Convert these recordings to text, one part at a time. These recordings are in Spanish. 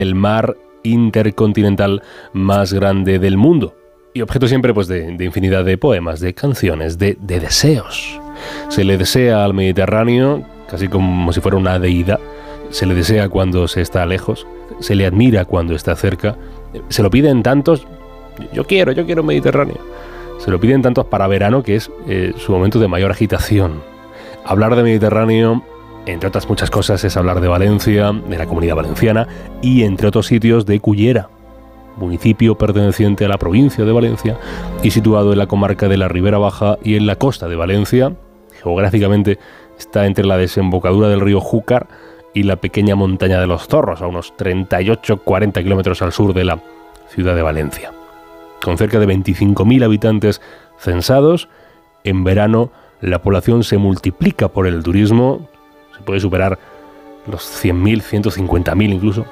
el mar intercontinental más grande del mundo. Y objeto siempre pues de infinidad de poemas, de canciones, de deseos. Se le desea al Mediterráneo casi como si fuera una deidad. Se le desea cuando se está lejos, se le admira cuando está cerca. Se lo piden tantos, yo quiero Mediterráneo. Se lo piden tantos para verano, que es su momento de mayor agitación. Hablar de Mediterráneo, entre otras muchas cosas, es hablar de Valencia, de la Comunidad Valenciana y, entre otros sitios, de Cullera, municipio perteneciente a la provincia de Valencia y situado en la comarca de la Ribera Baja y en la costa de Valencia. Geográficamente está entre la desembocadura del río Júcar y la pequeña montaña de los Zorros, a unos 38-40 kilómetros al sur de la ciudad de Valencia. Con cerca de 25.000 habitantes censados, en verano la población se multiplica por el turismo, se puede superar los 100.000, 150.000 incluso.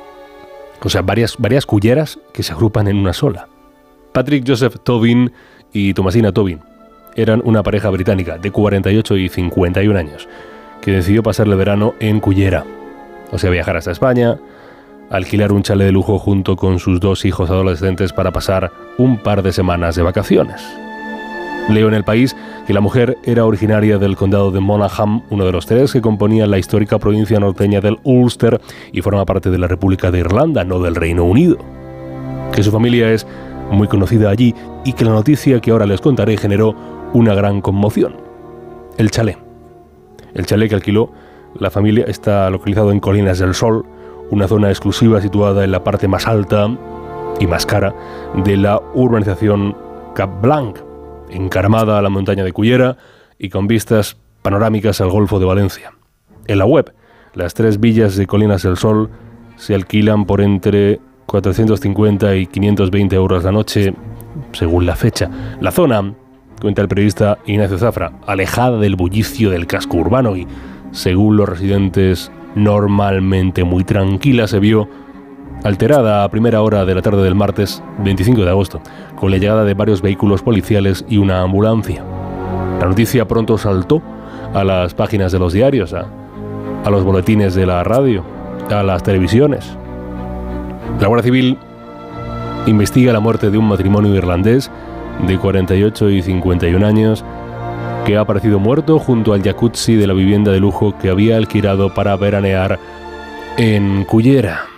O sea, varias culleras que se agrupan en una sola. Patrick Joseph Tobin y Thomasina Tobin eran una pareja británica de 48 y 51 años que decidió pasar el verano en Cullera. O sea, viajar hasta España, alquilar un chalet de lujo junto con sus 2 hijos adolescentes para pasar un par de semanas de vacaciones. Leo en El País que la mujer era originaria del condado de Monaghan, uno de los 3 que componían la histórica provincia norteña del Ulster y forma parte de la República de Irlanda, no del Reino Unido. Que su familia es muy conocida allí y que la noticia que ahora les contaré generó una gran conmoción. El chalet. El chalet que alquiló la familia está localizado en Colinas del Sol, una zona exclusiva situada en la parte más alta y más cara de la urbanización Cap Blanc, encaramada a la montaña de Cullera y con vistas panorámicas al Golfo de Valencia. En la web, las 3 villas de Colinas del Sol se alquilan por entre 450 y 520 euros la noche, según la fecha. La zona, cuenta el periodista Ignacio Zafra, alejada del bullicio del casco urbano y, según los residentes, normalmente muy tranquila, se vio alterada a primera hora de la tarde del martes 25 de agosto, con la llegada de varios vehículos policiales y una ambulancia. La noticia pronto saltó a las páginas de los diarios, a los boletines de la radio, a las televisiones. La Guardia Civil investiga la muerte de un matrimonio irlandés de 48 y 51 años que ha aparecido muerto junto al jacuzzi de la vivienda de lujo que había alquilado para veranear en Cullera.